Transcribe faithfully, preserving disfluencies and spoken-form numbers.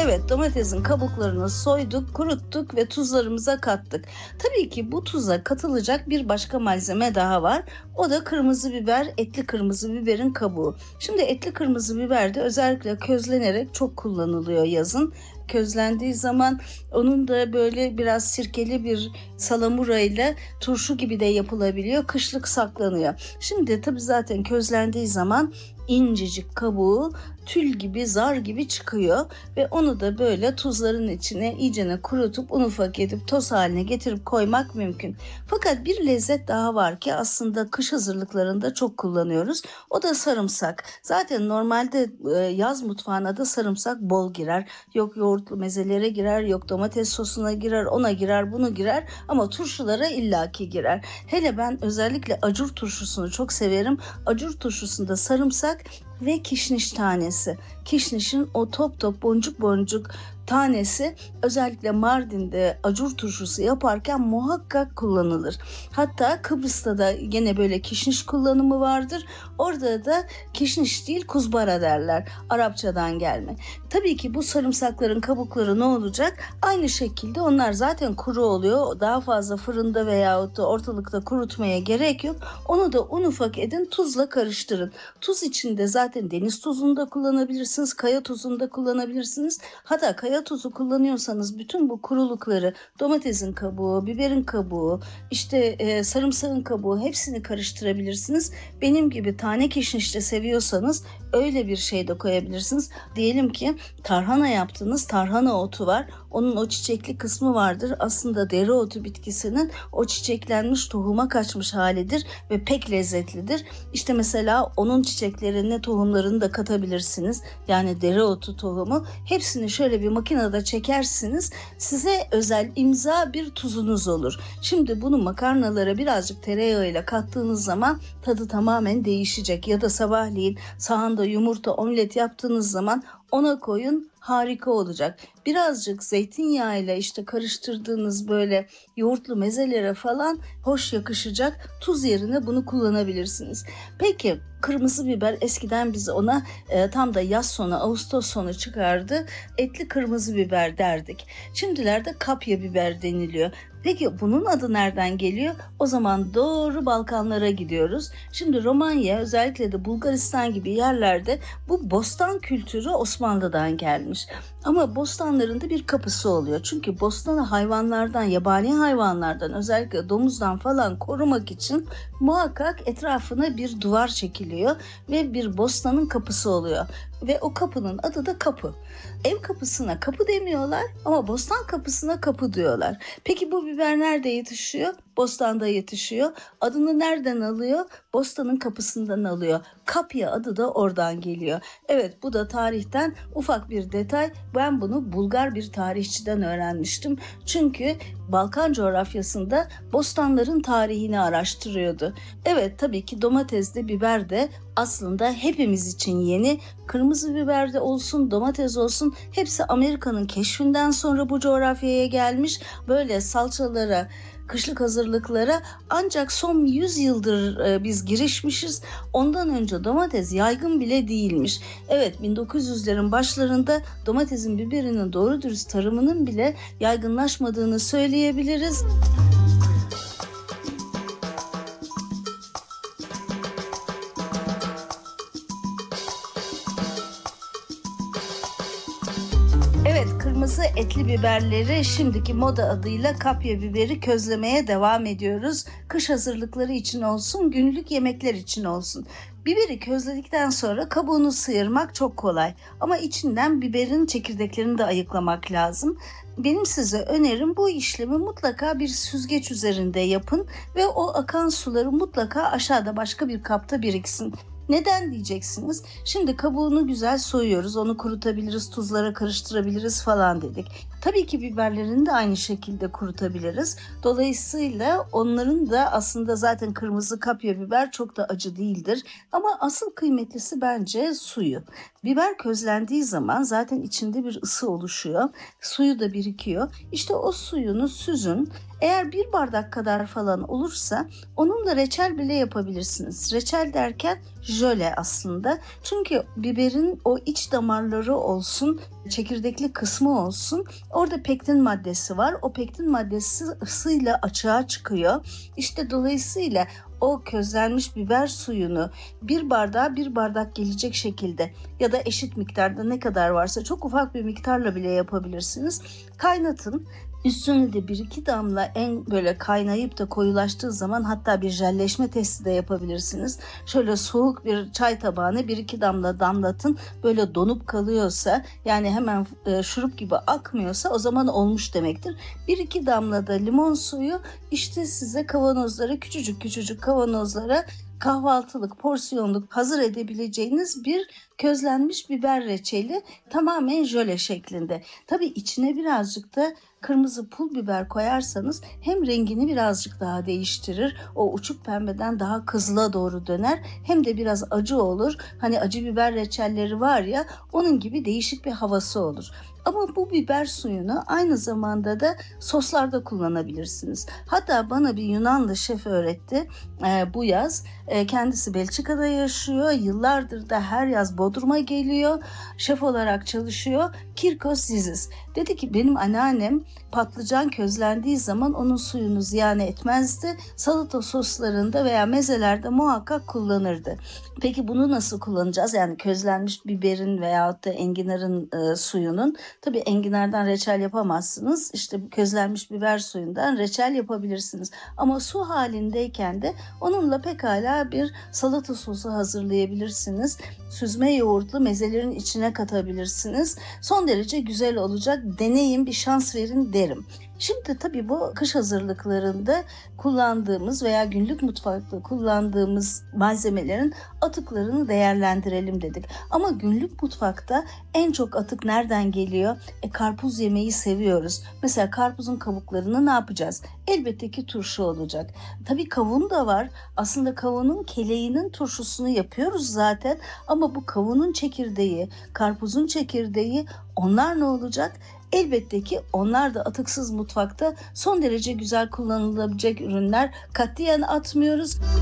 Evet, domatesin kabuklarını soyduk, kuruttuk ve tuzlarımıza kattık. Tabii ki bu tuza katılacak bir başka malzeme daha var. O da kırmızı biber, etli kırmızı biberin kabuğu. Şimdi etli kırmızı biber de özellikle közlenerek çok kullanılıyor yazın. Közlendiği zaman onun da böyle biraz sirkeli bir salamurayla turşu gibi de yapılabiliyor. Kışlık saklanıyor. Şimdi tabii zaten közlendiği zaman incecik kabuğu tül gibi, zar gibi çıkıyor ve onu da böyle tuzların içine iyicene kurutup un ufak edip toz haline getirip koymak mümkün. Fakat bir lezzet daha var ki aslında kış hazırlıklarında çok kullanıyoruz. O da sarımsak. Zaten normalde yaz mutfağına da sarımsak bol girer. Yok yoğurtlu mezelere girer, yok domates sosuna girer, ona girer, bunu girer ama turşulara illaki girer. Hele ben özellikle acur turşusunu çok severim. Acur turşusunda sarımsak ve kişniş tanesi. Kişnişin o top top boncuk boncuk tanesi özellikle Mardin'de acur turşusu yaparken muhakkak kullanılır. Hatta Kıbrıs'ta da yine böyle kişniş kullanımı vardır. Orada da kişniş değil kuzbara derler. Arapçadan gelme. Tabii ki bu sarımsakların kabukları ne olacak? Aynı şekilde onlar zaten kuru oluyor. Daha fazla fırında veyahut da ortalıkta kurutmaya gerek yok. Onu da un ufak edin, tuzla karıştırın. Tuz içinde zaten deniz tuzunu da kullanabilirsiniz, kaya tuzunu da kullanabilirsiniz. Hatta kaya tuzu kullanıyorsanız bütün bu kurulukları, domatesin kabuğu, biberin kabuğu, işte e, sarımsağın kabuğu hepsini karıştırabilirsiniz. Benim gibi tane kişnişte seviyorsanız öyle bir şey de koyabilirsiniz. Diyelim ki tarhana yaptınız, tarhana otu var. Onun o çiçekli kısmı vardır. Aslında dereotu bitkisinin o çiçeklenmiş tohuma kaçmış halidir ve pek lezzetlidir. İşte mesela onun çiçeklerini, tohumlarını da katabilirsiniz. Yani dereotu tohumu. Hepsini şöyle bir makinede çekersiniz. Size özel imza bir tuzunuz olur. Şimdi bunu makarnalara birazcık tereyağıyla kattığınız zaman tadı tamamen değişecek. Ya da sabahleyin sahanda yumurta omlet yaptığınız zaman ona koyun, harika olacak. Birazcık zeytinyağıyla işte karıştırdığınız böyle yoğurtlu mezelere falan hoş yakışacak. Tuz yerine bunu kullanabilirsiniz. Peki kırmızı biber eskiden biz ona e, tam da yaz sonu Ağustos sonu çıkardı. Etli kırmızı biber derdik. Şimdilerde kapya biber deniliyor. Peki bunun adı nereden geliyor? O zaman doğru Balkanlara gidiyoruz. Şimdi Romanya özellikle de Bulgaristan gibi yerlerde bu bostan kültürü Osmanlı'dan gelmiş. Ama bostanların da bir kapısı oluyor. Çünkü bostanı hayvanlardan, yabani hayvanlardan özellikle domuzdan falan korumak için muhakkak etrafına bir duvar çekiliyor ve bir bostanın kapısı oluyor. Ve o kapının adı da kapı. Ev kapısına kapı demiyorlar ama bostan kapısına kapı diyorlar. Peki bu biber nerede yetişiyor? Bostanda yetişiyor. Adını nereden alıyor? Bostanın kapısından alıyor. Kapya adı da oradan geliyor. Evet, bu da tarihten ufak bir detay. Ben bunu Bulgar bir tarihçiden öğrenmiştim. Çünkü Balkan coğrafyasında bostanların tarihini araştırıyordu. Evet, tabii ki domates de biber de aslında hepimiz için yeni. Kırmızı biber de olsun, domates olsun hepsi Amerika'nın keşfinden sonra bu coğrafyaya gelmiş. Böyle salçalara, kışlık hazırlıklara ancak son yüz yıldır e, biz girişmişiz. Ondan önce domates yaygın bile değilmiş. Evet, bin dokuz yüzlerin başlarında domatesin, biberinin doğru dürüst tarımının bile yaygınlaşmadığını söyleyebiliriz. Evet, kırmızı etli biberleri şimdiki moda adıyla kapya biberi közlemeye devam ediyoruz. Kış hazırlıkları için olsun, günlük yemekler için olsun. Biberi közledikten sonra kabuğunu sıyırmak çok kolay. Ama içinden biberin çekirdeklerini de ayıklamak lazım. Benim size önerim bu işlemi mutlaka bir süzgeç üzerinde yapın ve o akan suları mutlaka aşağıda başka bir kapta biriksin. Neden diyeceksiniz? Şimdi kabuğunu güzel soyuyoruz, onu kurutabiliriz, tuzlara karıştırabiliriz falan dedik. Tabii ki biberlerini de aynı şekilde kurutabiliriz. Dolayısıyla onların da aslında zaten kırmızı kapya biber çok da acı değildir. Ama asıl kıymetlisi bence suyu. Biber közlendiği zaman zaten içinde bir ısı oluşuyor. Suyu da birikiyor. İşte o suyunu süzün. Eğer bir bardak kadar falan olursa onunla reçel bile yapabilirsiniz. Reçel derken jöle aslında. Çünkü biberin o iç damarları olsun, çekirdekli kısmı olsun. Orada pektin maddesi var. O pektin maddesi ısıyla açığa çıkıyor. İşte dolayısıyla o közlenmiş biber suyunu bir bardağa bir bardak gelecek şekilde ya da eşit miktarda ne kadar varsa çok ufak bir miktarla bile yapabilirsiniz. Kaynatın. Üstüne de bir iki damla en böyle kaynayıp da koyulaştığı zaman hatta bir jelleşme testi de yapabilirsiniz. Şöyle soğuk bir çay tabağına bir iki damla damlatın. Böyle donup kalıyorsa yani hemen e, şurup gibi akmıyorsa o zaman olmuş demektir. Bir iki damla da limon suyu işte size kavanozlara küçücük küçücük kavanozlara kahvaltılık, porsiyonluk hazır edebileceğiniz bir közlenmiş biber reçeli tamamen jöle şeklinde. Tabii içine birazcık da kırmızı pul biber koyarsanız hem rengini birazcık daha değiştirir. O uçuk pembeden daha kızıla doğru döner. Hem de biraz acı olur. Hani acı biber reçelleri var ya onun gibi değişik bir havası olur. Ama bu biber suyunu aynı zamanda da soslarda kullanabilirsiniz. Hatta bana bir Yunanlı şef öğretti e, bu yaz. E, kendisi Belçika'da yaşıyor. Yıllardır da her yaz Bodrum'a geliyor. Şef olarak çalışıyor. Kirkos Zizis. Dedi ki benim anneannem patlıcan közlendiği zaman onun suyunu ziyan etmezdi. Salata soslarında veya mezelerde muhakkak kullanırdı. Peki bunu nasıl kullanacağız? Yani közlenmiş biberin veyahut da enginarın e, suyunun. Tabii enginardan reçel yapamazsınız. İşte közlenmiş biber suyundan reçel yapabilirsiniz. Ama su halindeyken de onunla pekala bir salata sosu hazırlayabilirsiniz. Süzme yoğurtlu mezelerin içine katabilirsiniz. Son derece güzel olacak. Deneyin, bir şans verin derim. Şimdi tabii bu kış hazırlıklarında kullandığımız veya günlük mutfakta kullandığımız malzemelerin atıklarını değerlendirelim dedik. Ama günlük mutfakta en çok atık nereden geliyor? E, karpuz yemeyi seviyoruz. Mesela karpuzun kabuklarını ne yapacağız? Elbette ki turşu olacak. Tabii kavun da var. Aslında kavunun keleğinin turşusunu yapıyoruz zaten. Ama bu kavunun çekirdeği, karpuzun çekirdeği onlar ne olacak? Elbette ki onlar da atıksız mutfakta son derece güzel kullanılabilecek ürünler. Katiyen atmıyoruz.